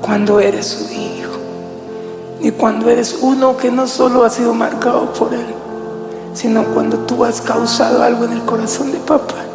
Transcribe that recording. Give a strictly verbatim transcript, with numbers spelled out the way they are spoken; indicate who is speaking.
Speaker 1: cuando eres su hijo y cuando eres uno que no solo ha sido marcado por Él, sino cuando tú has causado algo en el corazón de papá.